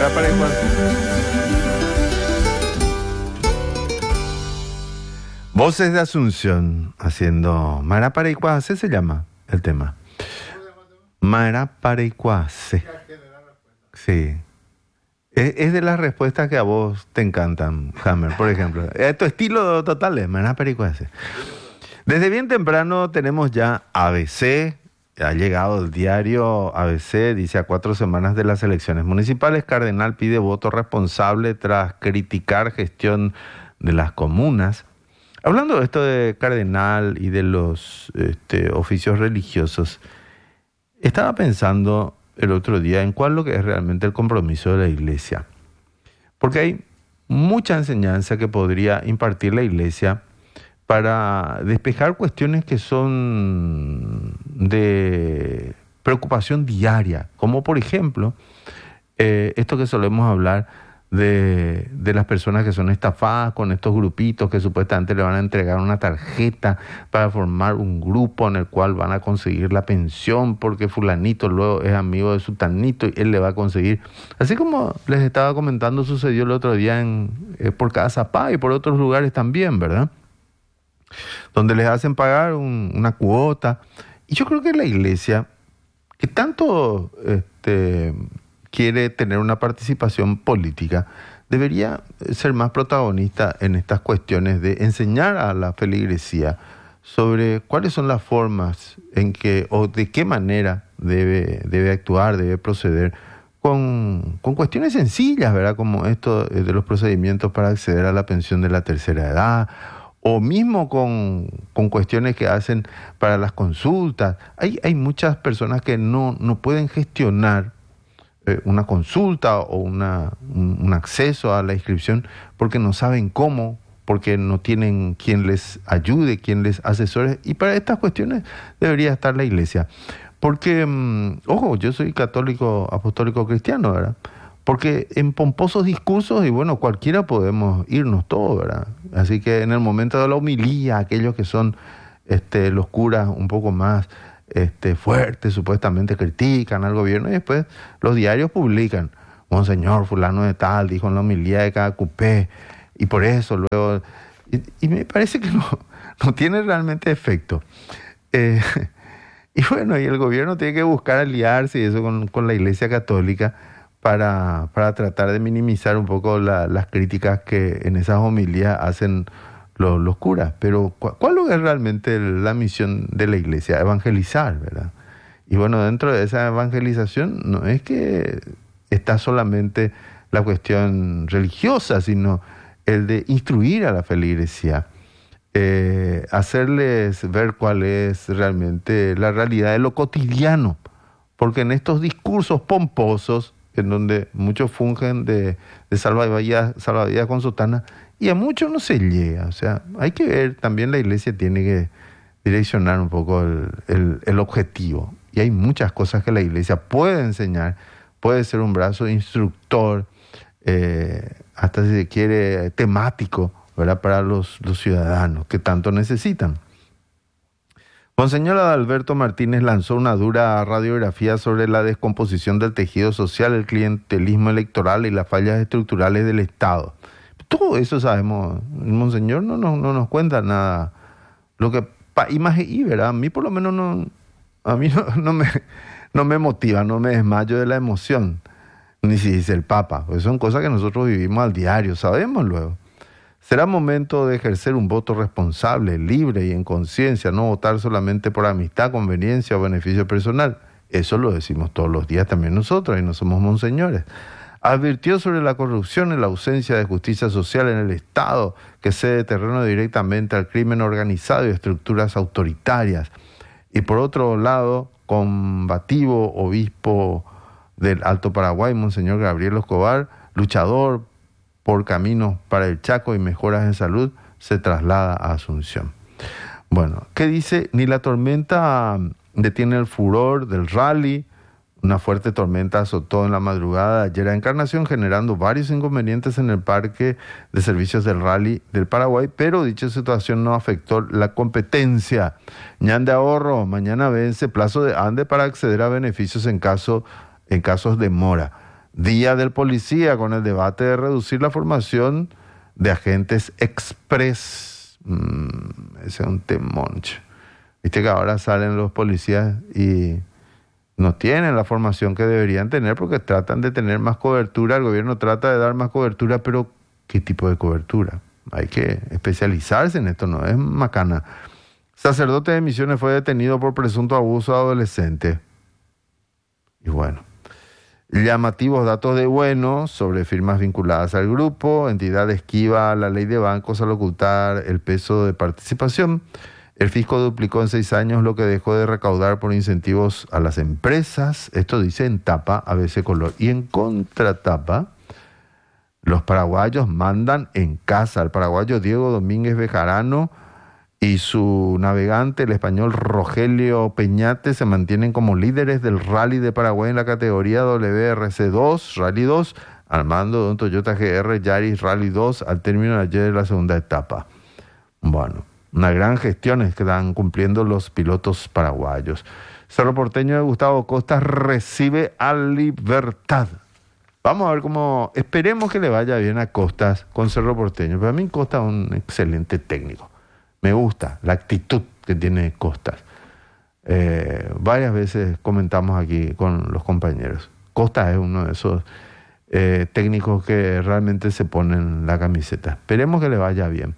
Voces de Asunción haciendo Marapareicuase se llama el tema. Marapareicuase. Sí. Es de las respuestas que a vos te encantan, Hammer, por ejemplo. Tu estilo total es Marapareicuase. Desde bien temprano tenemos ya ABC. Ha llegado el diario ABC, dice: a 4 semanas de las elecciones municipales, Cardenal pide voto responsable tras criticar gestión de las comunas. Hablando de esto de Cardenal y de los oficios religiosos, estaba pensando el otro día en cuál es lo que es realmente el compromiso de la Iglesia. Porque hay mucha enseñanza que podría impartir la Iglesia para despejar cuestiones que son de preocupación diaria, como por ejemplo, esto que solemos hablar de las personas que son estafadas con estos grupitos que supuestamente le van a entregar una tarjeta para formar un grupo en el cual van a conseguir la pensión porque fulanito luego es amigo de sutanito y él le va a conseguir. Así como les estaba comentando, sucedió el otro día por Cazapá y por otros lugares también, ¿verdad? Donde les hacen pagar una cuota. Y yo creo que la Iglesia, que tanto quiere tener una participación política, debería ser más protagonista en estas cuestiones de enseñar a la feligresía sobre cuáles son las formas en que o de qué manera debe actuar, debe proceder con cuestiones sencillas, ¿verdad? Como esto de los procedimientos para acceder a la pensión de la tercera edad, o mismo con cuestiones que hacen para las consultas. Hay muchas personas que no pueden gestionar una consulta o un acceso a la inscripción porque no saben cómo, porque no tienen quien les ayude, quien les asesore. Y para estas cuestiones debería estar la Iglesia. Porque, ojo, yo soy católico, apostólico cristiano, ¿verdad? Porque en pomposos discursos, y bueno, cualquiera podemos irnos todos, ¿verdad? Así que en el momento de la homilía, aquellos que son los curas un poco más fuertes, supuestamente critican al gobierno, y después los diarios publican: Monseñor fulano de tal dijo en la homilía de cada cupé, y por eso luego... Y me parece que no tiene realmente efecto. Y bueno, y el gobierno tiene que buscar aliarse y eso con la Iglesia Católica para tratar de minimizar un poco las críticas que en esas homilías hacen los curas. Pero ¿cuál es realmente la misión de la Iglesia? Evangelizar, ¿verdad? Y bueno, dentro de esa evangelización no es que está solamente la cuestión religiosa, sino el de instruir a la feligresía, hacerles ver cuál es realmente la realidad de lo cotidiano, porque en estos discursos pomposos, en donde muchos fungen de salvavidas con sotana, y a muchos no se llega. O sea, hay que ver, también la Iglesia tiene que direccionar un poco el objetivo. Y hay muchas cosas que la Iglesia puede enseñar, puede ser un brazo instructor, hasta si se quiere temático, ¿verdad? Para los ciudadanos que tanto necesitan. Monseñor Adalberto Martínez lanzó una dura radiografía sobre la descomposición del tejido social, el clientelismo electoral y las fallas estructurales del Estado. Todo eso sabemos. El Monseñor no nos cuenta nada. Lo que imagen, ¿verdad? A mí por lo menos no me motiva, no me desmayo de la emoción. Ni si dice el Papa. Pues son cosas que nosotros vivimos al diario, sabemos luego. Será momento de ejercer un voto responsable, libre y en conciencia, no votar solamente por amistad, conveniencia o beneficio personal. Eso lo decimos todos los días también nosotros, y no somos monseñores. Advirtió sobre la corrupción y la ausencia de justicia social en el Estado, que cede terreno directamente al crimen organizado y estructuras autoritarias. Y por otro lado, combativo obispo del Alto Paraguay, Monseñor Gabriel Escobar, luchador por caminos para el Chaco y mejoras en salud, se traslada a Asunción. Bueno, ¿qué dice? Ni la tormenta detiene el furor del rally. Una fuerte tormenta azotó en la madrugada de ayer a Encarnación, generando varios inconvenientes en el parque de servicios del rally del Paraguay, pero dicha situación no afectó la competencia. Ñan de Ahorro, mañana vence plazo de ANDE para acceder a beneficios en casos de mora. Día del Policía, con el debate de reducir la formación de agentes express. Ese es un temón. Viste que ahora salen los policías y no tienen la formación que deberían tener porque tratan de tener más cobertura. El gobierno trata de dar más cobertura, pero ¿qué tipo de cobertura? Hay que especializarse en esto, no es macana. Sacerdote de Misiones fue detenido por presunto abuso de adolescente. Y bueno, llamativos datos de Bueno sobre firmas vinculadas al grupo. Entidad esquiva la ley de bancos al ocultar el peso de participación. El fisco duplicó en 6 años lo que dejó de recaudar por incentivos a las empresas. Esto dice en tapa ABC Color. Y en contratapa, los paraguayos mandan en casa. El paraguayo Diego Domínguez Bejarano y su navegante, el español Rogelio Peñate, se mantienen como líderes del Rally de Paraguay en la categoría WRC2, Rally 2, al mando de un Toyota GR Yaris Rally 2 al término de ayer de la segunda etapa. Bueno, una gran gestión es que están cumpliendo los pilotos paraguayos. Cerro Porteño de Gustavo Costa recibe a Libertad. Vamos a ver cómo, esperemos que le vaya bien a Costas con Cerro Porteño. Para mí Costa es un excelente técnico. Me gusta la actitud que tiene Costas. Varias veces comentamos aquí con los compañeros. Costas es uno de esos técnicos que realmente se ponen la camiseta. Esperemos que le vaya bien.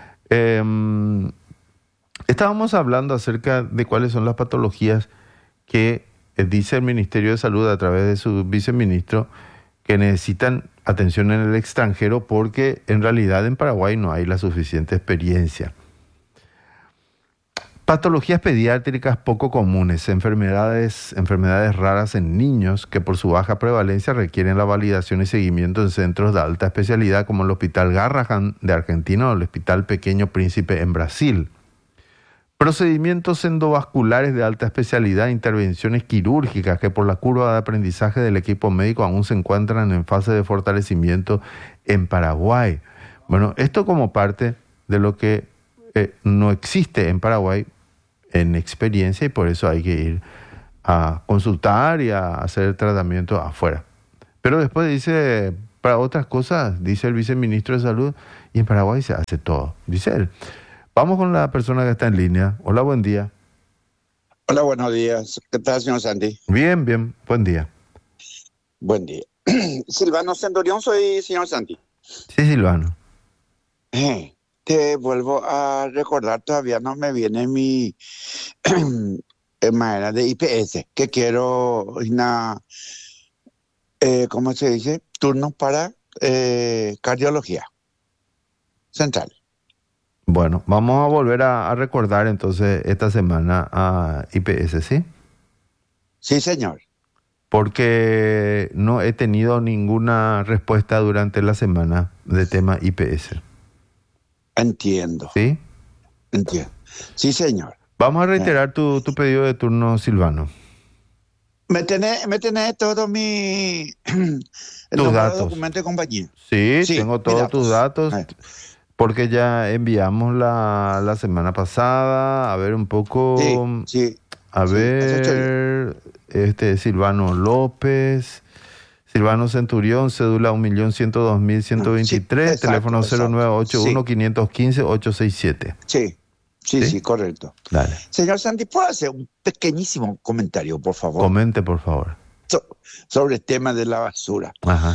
Estábamos hablando acerca de cuáles son las patologías que dice el Ministerio de Salud a través de su viceministro que necesitan atención en el extranjero porque en realidad en Paraguay no hay la suficiente experiencia. Patologías pediátricas poco comunes, enfermedades raras en niños que por su baja prevalencia requieren la validación y seguimiento en centros de alta especialidad como el Hospital Garrahan de Argentina o el Hospital Pequeño Príncipe en Brasil. Procedimientos endovasculares de alta especialidad, intervenciones quirúrgicas que por la curva de aprendizaje del equipo médico aún se encuentran en fase de fortalecimiento en Paraguay. Bueno, esto como parte de lo que no existe en Paraguay en experiencia y por eso hay que ir a consultar y a hacer tratamiento afuera. Pero después dice, para otras cosas, dice el viceministro de Salud, y en Paraguay se hace todo, dice él. Vamos con la persona que está en línea. Hola, buen día. Hola, buenos días. ¿Qué tal, señor Santi? Bien, bien, buen día. Buen día. Silvano Centurión, soy señor Santi. Sí, Silvano. Te vuelvo a recordar, todavía no me viene mi manera de IPS, que quiero una, ¿cómo se dice? Turno para cardiología central. Bueno, vamos a volver a recordar entonces esta semana a IPS, ¿sí? Sí, señor. Porque no he tenido ninguna respuesta durante la semana de tema IPS. Entiendo. ¿Sí? Entiendo. Sí, señor. Vamos a reiterar tu pedido de turno, Silvano. Me tenés todos mis tus datos. Documentos de compañía. Sí, tengo todos tus datos. Porque ya enviamos la semana pasada, a ver un poco, sí, a ver, Silvano López, Silvano Centurión, cédula 1.102.123, teléfono 0981-515-867. Sí, correcto. Dale. Señor Santi, ¿puedo hacer un pequeñísimo comentario, por favor? Comente, por favor. Sobre el tema de la basura. Ajá.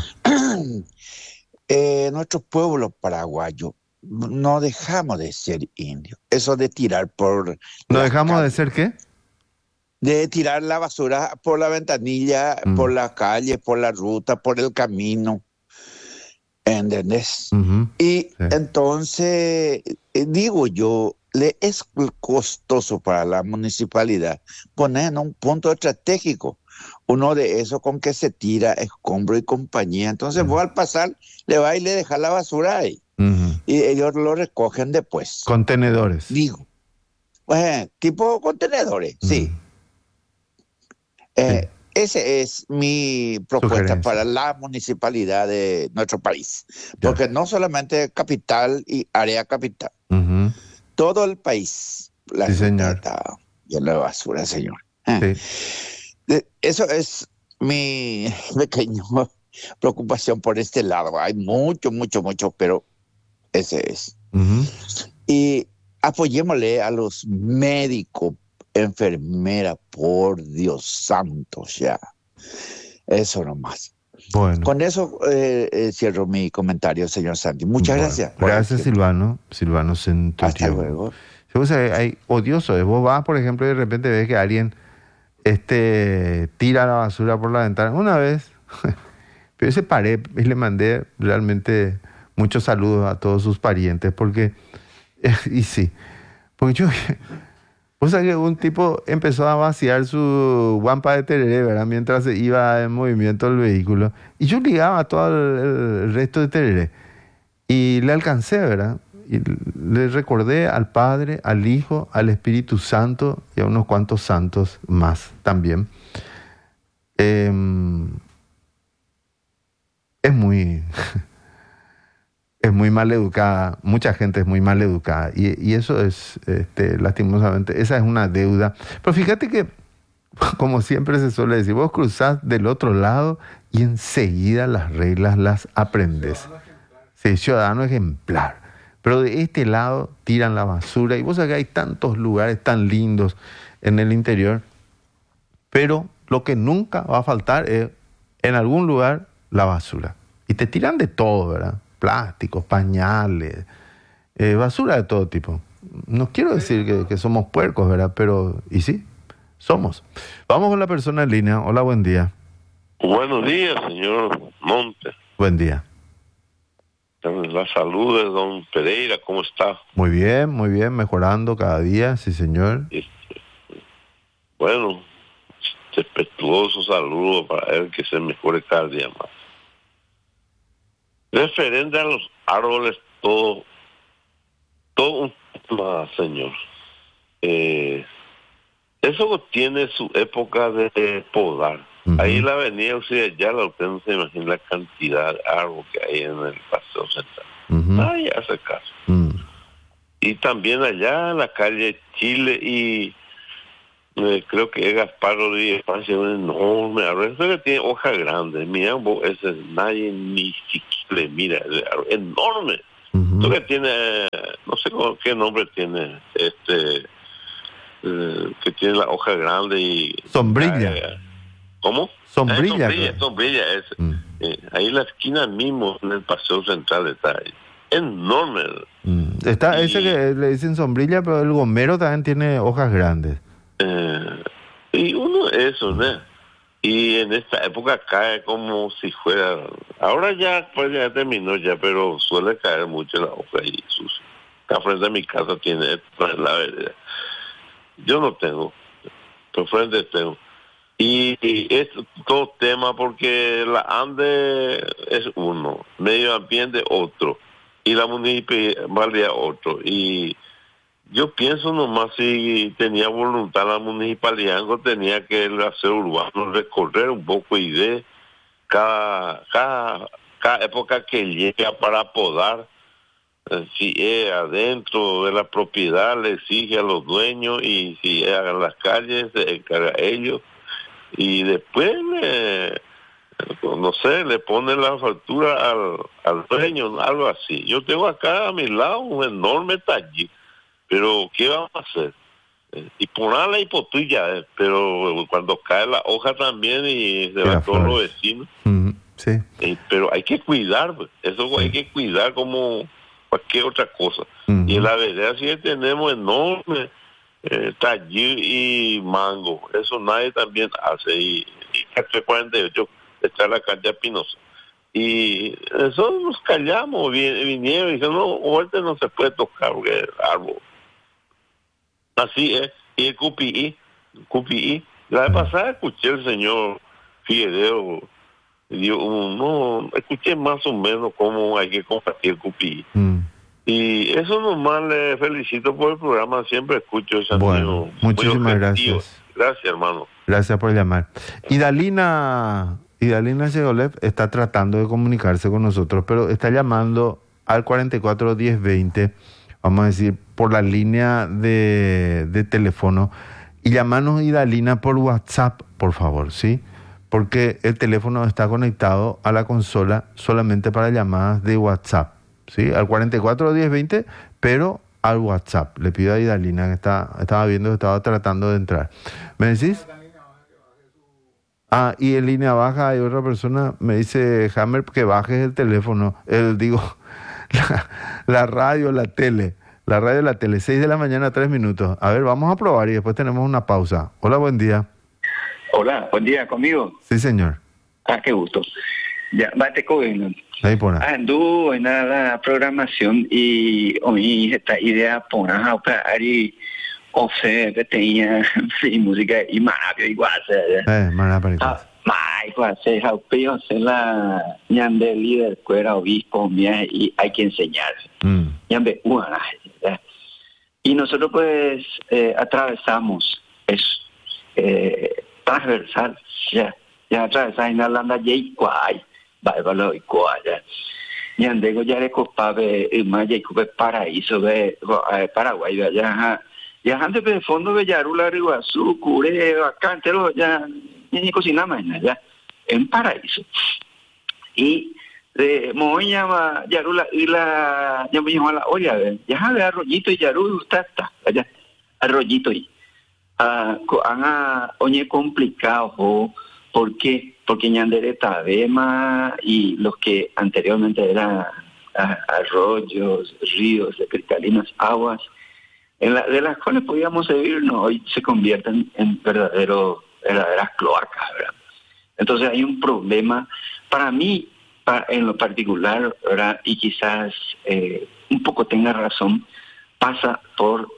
Nuestro pueblo paraguayo, no dejamos de ser indios. Eso de tirar por... ¿No dejamos de ser qué? De tirar la basura por la ventanilla, por la calle, por la ruta, por el camino. ¿Entendés? Y entonces, digo yo, le es costoso para la municipalidad poner en un punto estratégico uno de esos con que se tira escombro y compañía. Entonces vos al pasar le va y le deja la basura ahí. Y ellos lo recogen después. Contenedores. Digo, tipo contenedores, sí. Ese es mi propuesta para la municipalidad de nuestro país. Porque no solamente capital y área capital. Todo el país. La señor. Está llena de basura, señor. Sí. Eso es mi pequeño preocupación por este lado. Hay mucho, pero ese es. Ujú. Y apoyémosle a los médicos, enfermeras, por Dios santo, ya. Eso nomás. Bueno. Con eso cierro mi comentario, señor Santi. Muchas Bueno, gracias. Gracias, Silvano. Silvano Centurión. Hasta luego. O sea, hay odioso. Vos vas, por ejemplo, y de repente ves que alguien tira la basura por la ventana. Una vez, pero se paré y le mandé realmente muchos saludos a todos sus parientes, porque, y sí, porque yo, o sea que un tipo empezó a vaciar su guampa de tereré, ¿verdad? Mientras se iba en movimiento el vehículo, y yo ligaba todo el resto de tereré, y le alcancé, ¿verdad? Y le recordé al Padre, al Hijo, al Espíritu Santo y a unos cuantos santos más también. Es muy mal educada, mucha gente es muy mal educada y eso es, lastimosamente, esa es una deuda. Pero fíjate que, como siempre se suele decir, vos cruzás del otro lado y enseguida las reglas las aprendés. Sí, ciudadano ejemplar. Pero de este lado tiran la basura y vos sabés que hay tantos lugares tan lindos en el interior, pero lo que nunca va a faltar es en algún lugar la basura. Y te tiran de todo, ¿verdad? Plásticos, pañales, basura de todo tipo. No quiero decir que somos puercos, ¿verdad? Pero, y sí, somos. Vamos con la persona en línea. Hola, buen día. Buenos días, señor Montes. Buen día. La salud de don Pereira, ¿cómo está? Muy bien, mejorando cada día, sí, señor. Bueno, respetuoso saludo para él, que se mejore cada día más. Referente a los árboles, todo un tema, señor. Eso tiene su época de podar. Uh-huh. Ahí la avenida Occidental, usted no se imagina la cantidad de árboles que hay en el Paseo Central. Uh-huh. Ahí hace caso. Y también allá en la calle Chile y creo que es Gaspar Rodríguez Paz, un enorme árbol. Eso que tiene hojas grandes. Mira, ese nadie ni siquiera le mira. Es enorme. Uh-huh. Eso que tiene, no sé qué nombre tiene, que tiene la hoja grande y... Sombrilla. ¿Cómo? Sombrilla. Sombrilla ese. Ahí en la esquina mismo, en el Paseo Central, está ahí. Enorme. Está ese que le dicen sombrilla, pero el gomero también tiene hojas grandes. Y uno eso, ¿no? Y en esta época cae como si fuera... Ahora ya, pues ya terminó ya, pero suele caer mucho la hoja y sucia. Acá frente a mi casa tiene esto en la vereda. Yo no tengo, pero frente tengo. Y es todo tema porque la ANDE es uno, medio ambiente otro, y la municipalidad otro. Y yo pienso nomás si tenía voluntad la municipalidad, no tenía que el hacer urbano recorrer un poco y ver cada época que llega para podar. Si es adentro de la propiedad, le exige a los dueños, y si es en las calles, se encarga a ellos. Y después, no sé, le pone la factura al dueño, algo así. Yo tengo acá a mi lado un enorme taller, pero ¿qué vamos a hacer? Y poner la hipotilla, pero cuando cae la hoja también y se va todos los vecinos. Sí. Pero hay que cuidar, eso sí. Hay que cuidar como cualquier otra cosa. Y en la vereda sí tenemos enorme taller y mango, eso nadie también hace. Y Calle 48 está en la calle Pinoza, y eso nos callamos. Vinieron y dijeron, no, ahorita no se puede tocar porque es árbol. Así es. Y el QPI, la vez pasada escuché el señor Figueroa, no, escuché más o menos cómo hay que compartir el QPI. Y eso nomás le felicito por el programa, siempre escucho ese amigo. Muchísimas gracias. Gracias, hermano. Gracias por llamar. Idalina Yegolev está tratando de comunicarse con nosotros, pero está llamando al 44 10 20, vamos a decir, por la línea de teléfono. Y llamanos, Idalina, por WhatsApp, por favor, ¿sí? porque el teléfono está conectado a la consola solamente para llamadas de WhatsApp, ¿sí? Al 441020, pero al WhatsApp. Le pido a Idalina que estaba viendo que estaba tratando de entrar. ¿Me decís? Y en línea baja hay otra persona, me dice Hammer, que bajes el teléfono, la radio, la tele. La radio, la tele, 6 de la mañana, 3 minutos. A ver, vamos a probar y después tenemos una pausa. Hola, buen día. Hola, buen día, ¿conmigo? Sí, señor. Qué gusto. Ya, bate con ahí por ahí. Anduvo en la programación y hoy esta idea por y o sea, que tenía música y maravillosa igual. Maravillosa. Igual se jaupeó se la ñande líder cuera obispo y hay que enseñar. Ñambe y nosotros pues atravesamos transversal ya atravesamos en la landa y cuay valor y cuay ñande go ya le copave más ya cope paraíso de Paraguay ya antes de fondo de Yarula Riguazú cure acá entero ya ni cocina más ya en paraíso y de Moña Yarula y la ya me llamó la olla ya de arroyito y Yarul está allá arroyito y oye complicado porque Ñandere Tabema y los que anteriormente eran arroyos, ríos de cristalinas aguas de las cuales podíamos servirnos hoy se convierten en verdaderas cloacas, ¿verdad? Entonces hay un problema para mí en lo particular, ¿verdad? Y quizás un poco tenga razón, pasa por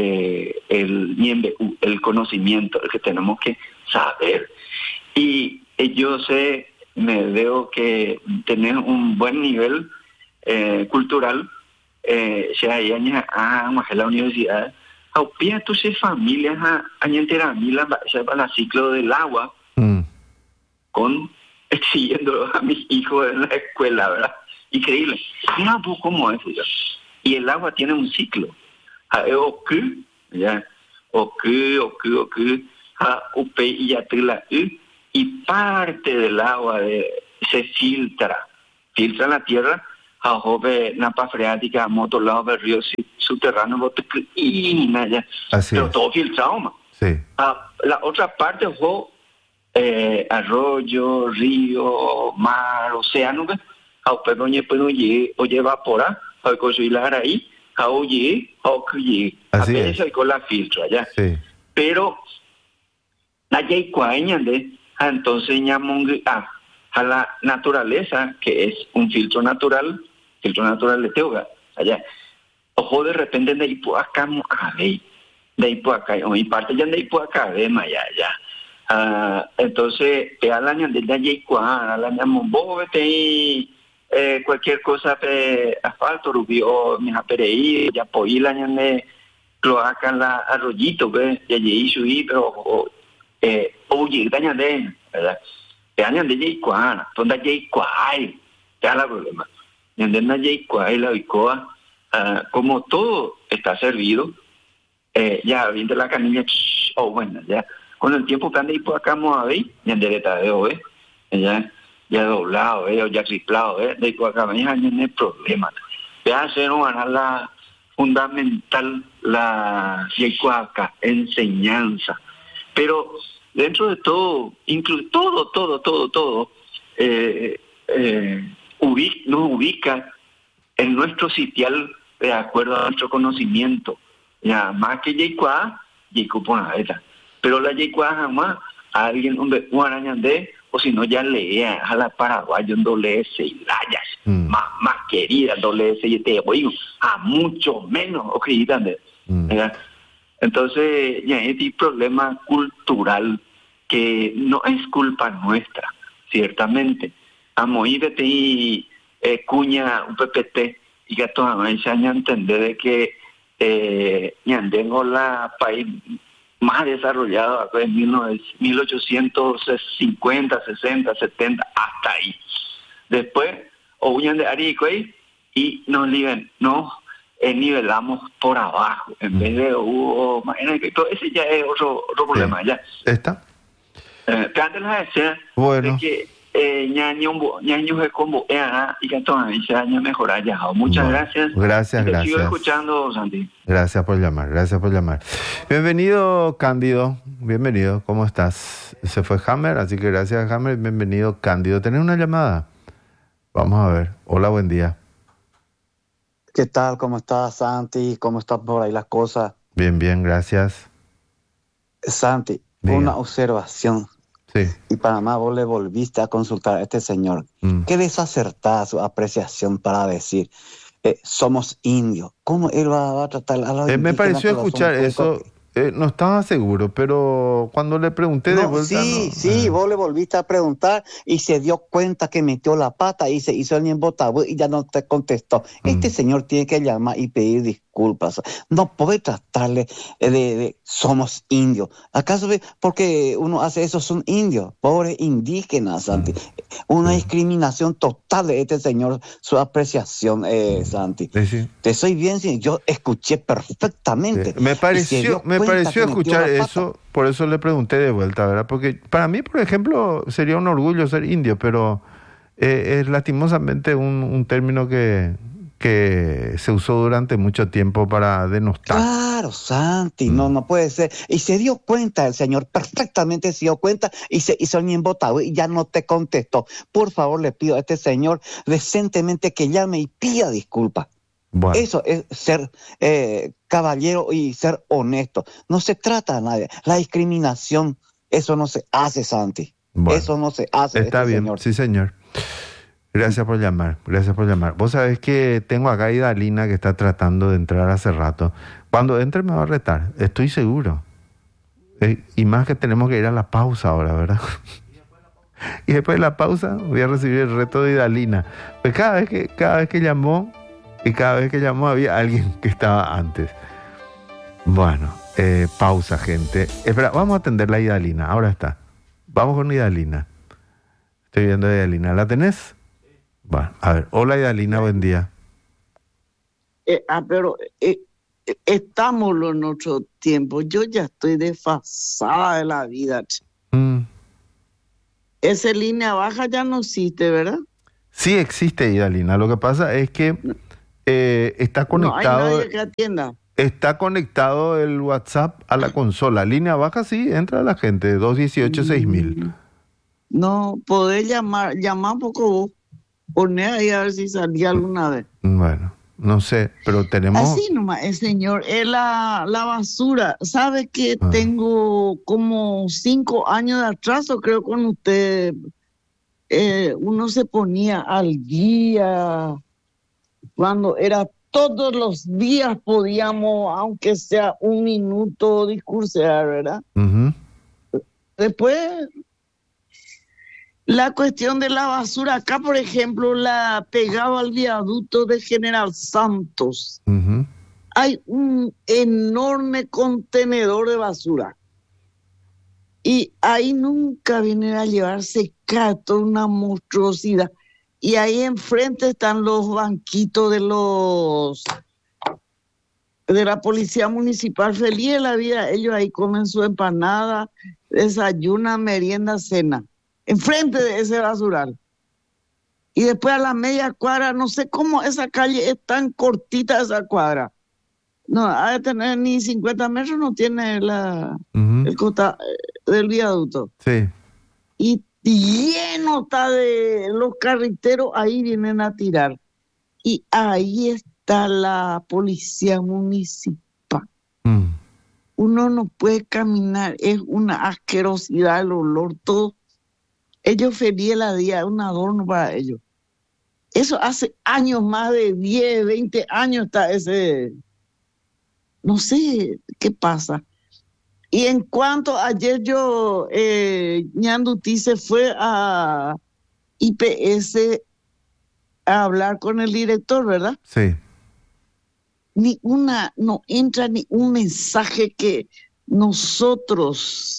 el conocimiento, el que tenemos que saber. Y yo me veo que tener un buen nivel cultural, ya hay años a la universidad, aupía tus familias a entera mila para el ciclo del agua, exigiendo a mis hijos en la escuela, ¿verdad? Increíble. Mira un poco cómo es eso. Y el agua tiene un ciclo. Y parte del agua se filtra la tierra a joven napa freática moto lado del río subterráneo pero todo filtrado sí. La otra parte arroyo, río, mar, océano pero evapora para construir ahí así es. Eso con la filtra ya sí. pero entonces a la naturaleza que es un filtro natural de Teuga allá ojo de repente de ahí por acá y parte ya de ahí por acá ya entonces te hablan de allí cualquier cosa asfalto rubio mi apereí ya poí la ñande cloaca la arroyito ya allí subí pero oye daña de verdad te añan de allí donde allí ya la problema ñande allí la bicoa como todo está servido ya viendo la canilla bueno ya con el tiempo que anda y por acá ya en derecha de hoy ya doblado o ya triplado de por acá ya no hay problema de hacer la fundamental la yecuaca enseñanza pero dentro de todo todo nos ubica en nuestro sitial de acuerdo a nuestro conocimiento ya más que yecua pero la yecua jamás a alguien donde guarañandé o si no ya lea a la paraguayo donde y layas más querida donde y te voy a mucho menos entonces ya hay un problema cultural que no es culpa nuestra ciertamente a morir y cuña un PPT y que todavía se han entendido de que tengo la país más desarrollado en 1850, 60, 70, hasta ahí. Después, huyan de Arico y nos nivelamos por abajo, en vez de imagínate que todo ese ya es otro problema. Ya. ¿Está? Bueno. De que ñaño es como y que todavía se año mejorar ya. Muchas gracias. Gracias, Te gracias. sigo escuchando, Santi. Gracias por llamar, gracias por llamar. Bienvenido, Cándido. Bienvenido, ¿cómo estás? Se fue Hammer, así que gracias, Hammer. Bienvenido, Cándido. ¿Tenés una llamada? Vamos a ver. Hola, buen día. ¿Qué tal? ¿Cómo estás, Santi? ¿Cómo están por ahí las cosas? Bien, bien, gracias. Santi, Diga. una observación. Sí. Y para más, vos le volviste a consultar a este señor. Qué desacertada su apreciación para decir, somos indios. ¿Cómo él va a tratar a los indígenas? Me pareció que lo escuchar somos eso, no estaba seguro, pero cuando le pregunté de vuelta... Sí, vos le volviste a preguntar y se dio cuenta que metió la pata y se hizo el embotado y ya no te contestó. Este señor tiene que llamar y pedir disculpas. No puede tratarle de somos indios. ¿Acaso porque uno hace eso son indios? Pobres indígenas, Santi. Una discriminación total de este señor, su apreciación, Santi. Sí. Te soy bien, yo escuché perfectamente. Me pareció escuchar eso, por eso le pregunté de vuelta, ¿verdad? Porque para mí, por ejemplo, sería un orgullo ser indio, pero es lastimosamente un término que se usó durante mucho tiempo para denostar. Claro, Santi, no puede ser. Y se dio cuenta el señor, perfectamente se dio cuenta y se hizo el embotado y ya no te contestó. Por favor, le pido a este señor decentemente que llame y pida disculpas. Bueno. Eso es ser caballero y ser honesto. No se trata de nadie. La discriminación, eso no se hace, Santi. Bueno, eso no se hace. Está bien, señor. Sí, señor. Gracias por llamar, gracias por llamar. Vos sabés que tengo acá a Idalina que está tratando de entrar hace rato. Cuando entre me va a retar, estoy seguro. Y más que tenemos que ir a la pausa ahora, ¿verdad? Y después de la pausa voy a recibir el reto de Idalina. Pues cada vez que llamó, había alguien que estaba antes. Bueno, pausa, gente. Espera, vamos a atender la Idalina, ahora está. Vamos con Idalina. Estoy viendo a Idalina, ¿la tenés? Bueno, a ver, hola Idalina, buen día. Pero estamos en otro tiempo. Yo ya estoy desfasada de la vida. Esa línea baja ya no existe, ¿verdad? Sí existe, Idalina. Lo que pasa es que está conectado. No hay nadie que atienda. Está conectado el WhatsApp a la consola. Línea baja, sí, entra la gente, 218-6000. No, podés llamar un poco vos. Poné ahí a ver si salía alguna vez. Bueno, no sé, pero tenemos... Así nomás, señor, es la basura. ¿Sabe que tengo como 5 años de atraso, creo, con usted? Uno se ponía al día. Cuando era todos los días podíamos, aunque sea un minuto, discursear, ¿verdad? Después... La cuestión de la basura, acá por ejemplo, la pegado al viaducto de General Santos, hay un enorme contenedor de basura. Y ahí nunca vienen a llevarse cato, una monstruosidad. Y ahí enfrente están los banquitos de la policía municipal, feliz de la vida. Ellos ahí comen su empanada, desayunan, merienda, cena. Enfrente de ese basural. Y después a la media cuadra, no sé cómo esa calle es tan cortita, esa cuadra. No, ha de tener ni 50 metros, no tiene el cota del viaducto. Sí. Y lleno está de los carreteros, ahí vienen a tirar. Y ahí está la policía municipal. Uno no puede caminar, es una asquerosidad, el olor, todo. Ellos felices la día, un adorno para ellos. Eso hace años, más de 10, 20 años está ese... No sé qué pasa. Y en cuanto ayer Ñanduti se fue a IPS a hablar con el director, ¿verdad? Sí. No entra ni un mensaje que nosotros...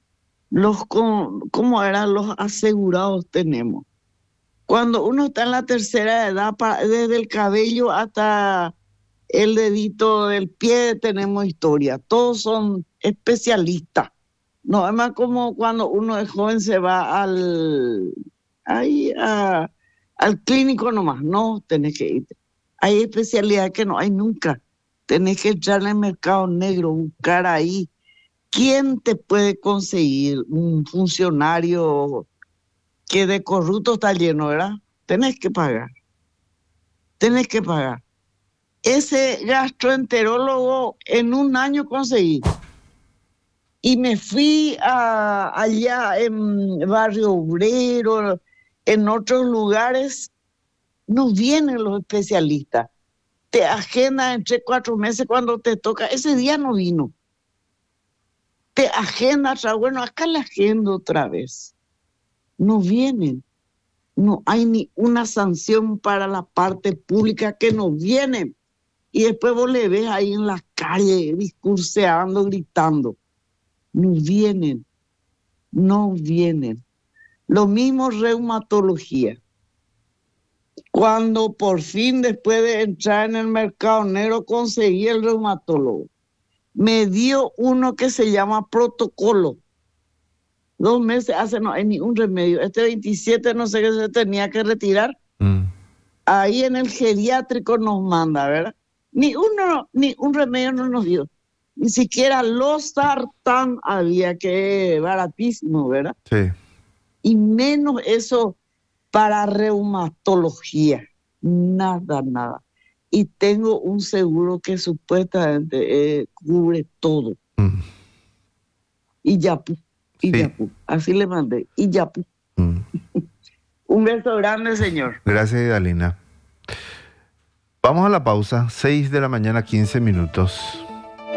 ¿cómo eran los asegurados tenemos? Cuando uno está en la tercera edad, desde el cabello hasta el dedito del pie tenemos historia. Todos son especialistas. No, es más como cuando uno es joven se va al clínico nomás. No, tenés que ir. Hay especialidades que no hay nunca. Tenés que entrar en el mercado negro, buscar ahí. ¿Quién te puede conseguir un funcionario que de corrupto está lleno, verdad? Tenés que pagar. Ese gastroenterólogo en un año conseguí. Y me fui allá en Barrio Obrero, en otros lugares. No vienen los especialistas. Te agendan entre 4 meses cuando te toca. Ese día no vino. Te agenda, bueno, acá la agenda otra vez. No vienen. No hay ni una sanción para la parte pública que no vienen. Y después vos le ves ahí en la calle discurseando, gritando. No vienen. Lo mismo reumatología. Cuando por fin, después de entrar en el mercado negro, conseguí el reumatólogo, me dio uno que se llama protocolo. 2 meses hace, no hay ni un remedio. Este 27 no sé qué se tenía que retirar. Ahí en el geriátrico nos manda, ¿verdad? Ni un remedio no nos dio. Ni siquiera losartán había, que baratísimo, ¿verdad? Sí. Y menos eso para reumatología. Nada. Y tengo un seguro que supuestamente cubre todo. Y ya, así le mandé. Y ya, Un beso grande, señor. Gracias, Idalina. Vamos a la pausa. 6 de la mañana, 15 minutos.